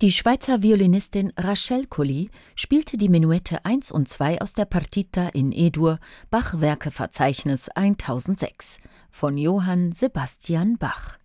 Die Schweizer Violinistin Rachel Colli spielte die Menuette 1 und 2 aus der Partita in E-Dur, Bach-Werkeverzeichnis 1006 von Johann Sebastian Bach.